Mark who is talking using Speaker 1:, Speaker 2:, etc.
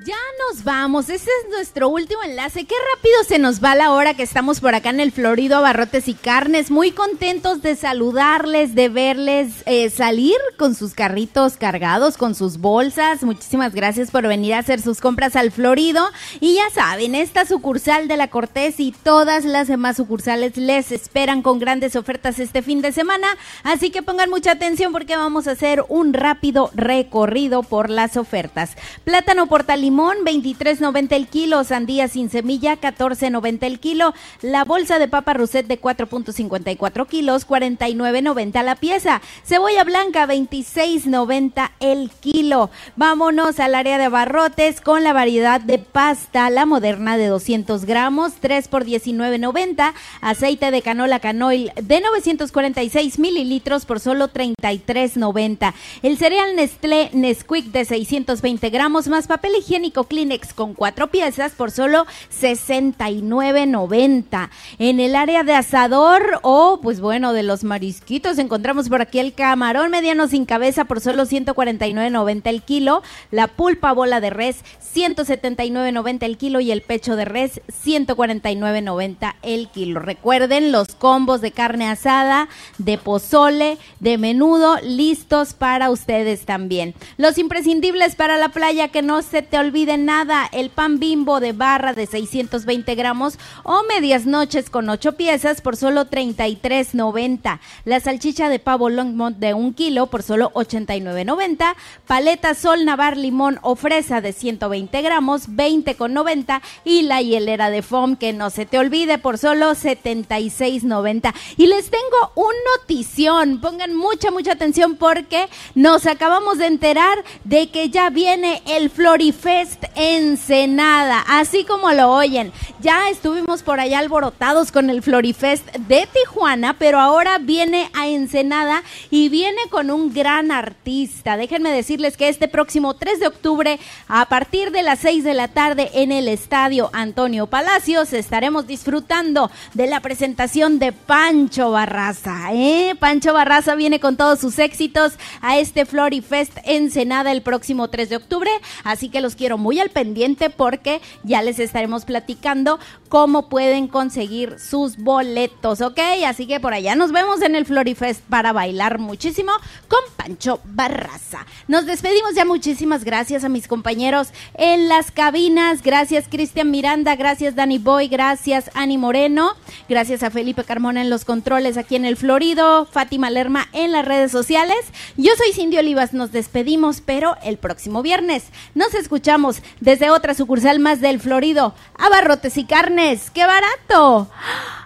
Speaker 1: Ya nos vamos, ese es nuestro último enlace. Qué rápido se nos va la hora que estamos por acá en el Florido Abarrotes y Carnes. Muy contentos de saludarles, de verles salir con sus carritos cargados, con sus bolsas. Muchísimas gracias por venir a hacer sus compras al Florido. Y ya saben, esta sucursal de La Cortés y todas las demás sucursales les esperan con grandes ofertas este fin de semana. Así que pongan mucha atención porque vamos a hacer un rápido recorrido por las ofertas. Plátano portalimón, 23.90 el kilo. Sandía sin semilla, 14.90 el kilo. La bolsa de papa Rousset de 4.54 kilos, 49.90 la pieza. Cebolla blanca, 26.90 el kilo. Vámonos al área de abarrotes con la variedad de pasta, la moderna de 200 gramos, 3 por 19.90. Aceite de canola Canoil de 946 mililitros por solo 33.90. El cereal Nestlé Nesquik de 620 gramos más papel higiénico Kleenex con 4 piezas por solo 69.90. En el área de asador pues bueno, de los marisquitos, encontramos por aquí el camarón mediano sin cabeza por solo 149.90 el kilo, la pulpa bola de res 179.90 el kilo y el pecho de res 149.90 el kilo. Recuerden los combos de carne asada, de pozole, de menudo, listos para ustedes también. Los imprescindibles para la playa, que no se te olvide nada, el pan Bimbo de barra de 620 gramos o medias noches con 8 piezas por solo 33.90. La salchicha de pavo Longmont de 1 kilo por solo 89.90. Paleta Sol Navar Limón o fresa de 120 gramos, 20.90. Y la hielera de foam, que no se te olvide, por solo 76.90. Y les tengo un notición, pongan mucha atención porque nos acabamos de enterar de que ya viene el Florifest Ensenada, así como lo oyen. Ya estuvimos por allá alborotados con el Florifest de Tijuana, pero ahora viene a Ensenada y viene con un gran artista. Déjenme decirles que este próximo 3 de octubre, a partir de las 6 de la tarde en el Estadio Antonio Palacios, estaremos disfrutando de la presentación de Pancho Barraza. Pancho Barraza viene con todos sus éxitos a este Florifest Ensenada el próximo 3 de octubre, así que los quiero muy al pendiente porque ya les estaremos platicando cómo pueden conseguir sus boletos, ¿ok? Así que por allá nos vemos en el Florifest para bailar muchísimo con Pancho Barraza. Nos despedimos ya, muchísimas gracias a mis compañeros en las cabinas, gracias Cristian Miranda, gracias Dani Boy, gracias Ani Moreno, gracias a Felipe Carmona en los controles aquí en el Florido, Fátima Lerma en las redes sociales. Yo soy Cindy Olivas, nos despedimos, pero el próximo viernes nos escuchamos desde otra sucursal más del Florido, Abarrotes y Carnes. ¡Qué barato!